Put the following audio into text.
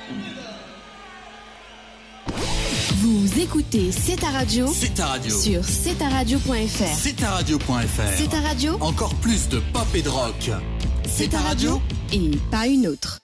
Vous écoutez C'est ta radio. C'est ta radio. Sur cetaradio.fr. C'est ta radio.fr. C'est ta radio. Encore plus de pop et de rock. C'est ta radio et pas une autre.